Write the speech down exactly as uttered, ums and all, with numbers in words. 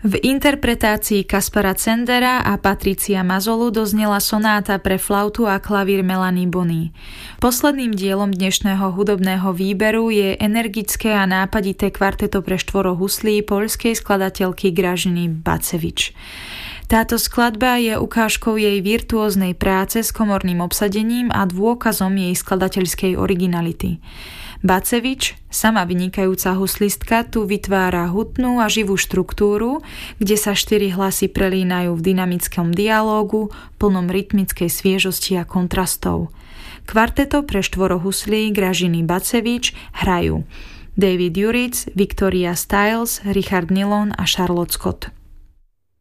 V interpretácii Kaspara Zendera a Patricia Mazzolu doznela sonáta pre flautu a klavír Melanie Bonny. Posledným dielom dnešného hudobného výberu je energické a nápadité kvarteto pre štvoro huslí poľskej skladateľky Gražiny Bacevič. Táto skladba je ukážkou jej virtuóznej práce s komorným obsadením a dôkazom jej skladateľskej originality. Bacevič, sama vynikajúca huslistka, tu vytvára hutnú a živú štruktúru, kde sa štyri hlasy prelínajú v dynamickom dialógu, plnom rytmickej sviežosti a kontrastov. Kvarteto pre štvoro huslí Gražiny Bacevič hrajú David Juric, Victoria Stiles, Richard Nilon a Charlotte Scott.